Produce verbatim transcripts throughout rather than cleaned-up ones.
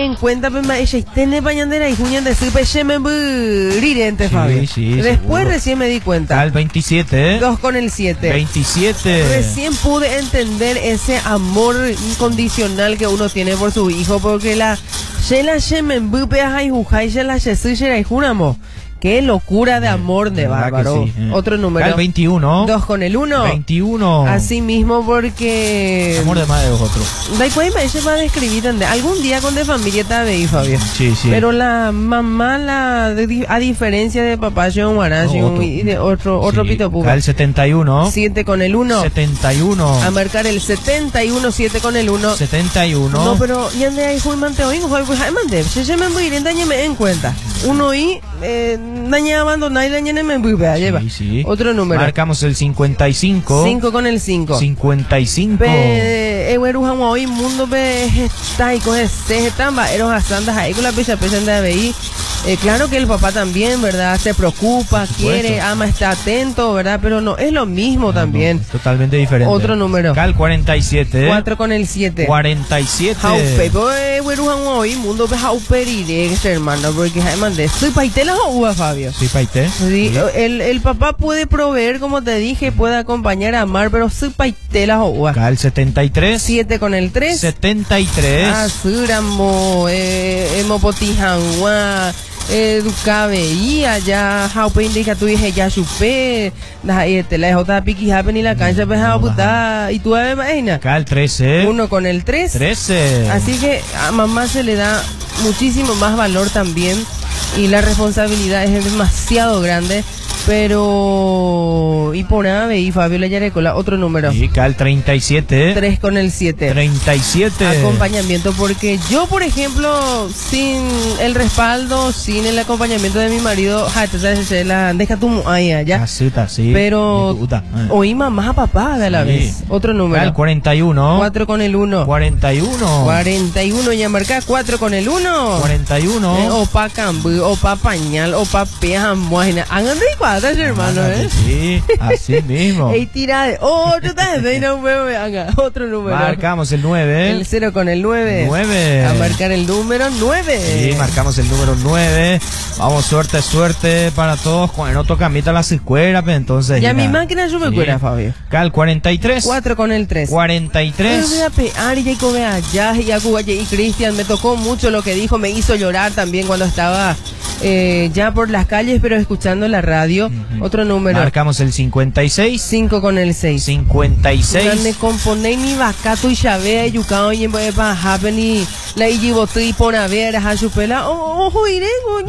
en cuenta, pero ella tiene pañandera y juñan de super me rirente, Sí, Fabio. sí, Después seguro. recién me di cuenta. Al veintisiete, ¿eh? Dos con el siete. veintisiete. Recién pude entender ese amor incondicional que uno tiene por su hijo, porque la Shela Shemen Bupe Hay Jujay Shela Shesu Shela y Junamo. Qué locura de amor de ¿Verdad que bárbaro. sí, eh? Otro número. Al veintiuno. Dos con el uno. veintiuno. Así mismo porque... Amor de madre de vosotros. Da cuenta, ella va a describir ande- algún día con de familia te veí, Fabio. Sí, sí. Pero la mamá, la de di- a diferencia de papá John Guarachi No, otro. y de otro, otro Sí, pito pupa. Al setenta y uno. Siete con el uno. setenta y uno. A marcar el setenta y uno, siete con el uno. setenta y uno. No, pero ya de ahí fue manteo, pues hay mante. Se llama muy bien, dañeme en cuenta. Uno y eh, daña abandonar y daña me bupe, lleva. Sí, sí. Otro número. Marcamos el cincuenta y cinco. Cinco con el cinco. cincuenta y cinco. Pe, eweru hamo hoy mundo pe está y coge se tamba eros asandas ahí con la pecha pecha de ahí. Eh, claro que el papá también, ¿verdad? Se preocupa, quiere, ama, está atento, ¿verdad? Pero no, es lo mismo No, también. no, totalmente diferente. Otro número. Cal cuarenta y siete. Cuatro con el siete. cuarenta y siete. Jaupe, pues eweru hamo hoy mundo pe jaupe directo, hermano, porque hay mande. Soy paitela o uva, Fabio. Sí, paité. Sí, el, el papá puede proveer, como te dije, puede acompañar a amar, pero soy paitela o uva. Cal setenta y tres. Siete con el tres. setenta y tres. Asuramo, eh, emopotijanwa, educabe y allá jaupe indica tu hija ya chupe, da este la jota piqui happen y la cancha pues puta y tú imagina. Cal trece. Uno con el tres. trece. Así que a mamá se le da muchísimo más valor también y la responsabilidad es demasiado grande. Pero y por ave y Fabiola Yarecola, otro número. Y Cal treinta y siete. Tres con el siete. treinta y siete. Acompañamiento, porque yo, por ejemplo, sin el respaldo, sin el acompañamiento de mi marido, ja, te sabes, se la deja tu ahí allá. Así está, sí. Pero Mi puta, eh. oí mamá a papá de la Sí. vez. Otro número. Cal cuarenta y uno. Cuatro con el uno. cuarenta y uno. Cuarenta y uno ya marca cuatro con el uno. cuarenta y uno. Eh, opa cambu, opa pañal, opa peja, muajina. Hagan ricuadas, hermano, eh. Sí, así mismo. Ey, tira de otro también, no me venga. Otro número. Marcamos el nueve. El cero con el nueve. nueve. A marcar el número nueve. Sí, marcamos el número nueve. Vamos, suerte, suerte para todos. Cuando no toca mitad las escuelas, pues entonces. Ya mira. mi máquina yo me Sí. cuera, Fabio. Cal cuarenta y tres. cuatro con el tres. cuarenta y Pero voy tres. a pegar y Jacob allá y Jacob allá y Cristian. Me tocó mucho lo que dijo. Me hizo llorar también cuando estaba eh, ya por las calles, pero escuchando la radio. Ujú. Otro número. Marcamos el cincuenta y seis. cinco con el seis. cincuenta y Me seis. componé ni vacato y chavea y yucao y en vez de happen y la y botu y pona ver a chupela. Ojo, iré,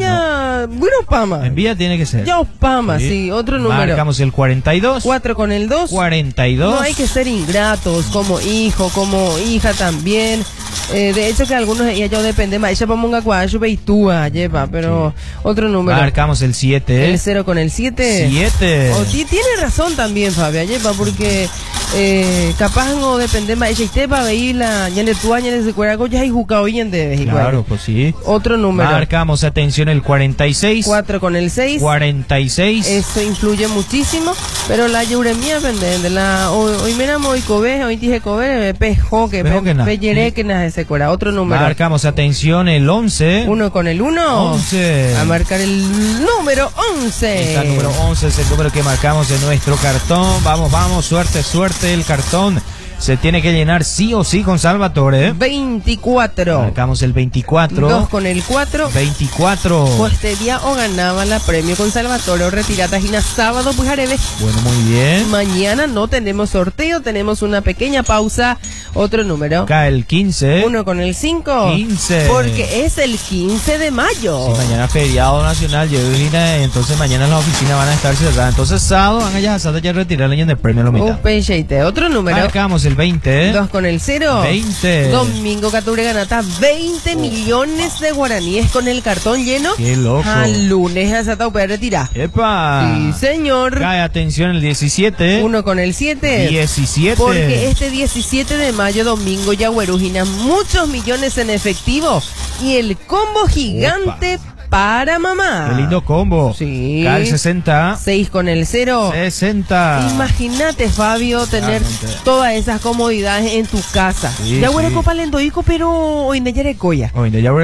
ya. Bueno, pama. En vía tiene que ser. Ya pama, sí. Otro número. Marcamos el cuarenta y dos. cuatro con el dos. cuarenta y dos. No hay que ser ingratos como hijo, como hija también. Eh, de hecho que algunos ella yo depende más. Ella ponga cuadro y tú lleva, pero otro número. Marcamos el siete. El cero con el siete. siete. O ti- tiene razón también, Fabia, lleva, porque eh, capaz no depende más. Ella te va a ver la ya de tu año de cuera ya hay jugado bien de Claro, pues sí. Otro número. Marcamos, atención, el cuarenta y seis. cuatro con el seis. cuarenta y seis. Eso influye muchísimo, pero la euremía pendiente, la hoy hoy me enamo y cobe, hoy dije cobe, pejo que Pejo que na. peyere que na se cuera. Otro número. Marcamos, atención, el once. Uno con el uno. once. A marcar el número once. Está el número once, es el número que marcamos en nuestro cartón. Vamos, vamos, suerte, suerte. El cartón se tiene que llenar sí o sí con Salvatore. veinticuatro. Marcamos el veinticuatro. Dos con el cuatro. veinticuatro. Pues este día o ganaba la premio con Salvatore o retirata gina sábado pues arebe. Bueno, muy bien. Mañana no tenemos sorteo, tenemos una pequeña pausa. Otro número. Cae el quince. Uno con el cinco. quince. Porque es el quince de mayo. Sí, mañana feriado nacional, yo vine, entonces mañana las oficinas van a estar cerradas. Entonces sábado van allá a Santa ya retirar la de premio a la mitad. Upe, sheite. Otro número. Marcamos el veinte. Dos con el cero. veinte. Domingo Cature Ganata, veinte millones de guaraníes con el cartón lleno. Qué loco. Al lunes a Santa Upe retirar. ¡Epa! Sí, señor. Cae, atención, el diecisiete. Uno con el siete. diecisiete. Porque este diecisiete de mayo, domingo, Yaguerujina, muchos millones en efectivo. Y el combo gigante para mamá. Qué lindo combo. Sí. Cae el sesenta. seis con el cero. sesenta. Imagínate, Fabio, tener Realmente. todas esas comodidades en tu casa. Sí, Ya huele sí. copa lendoico, pero hoy en día ya era coya. Oye, ya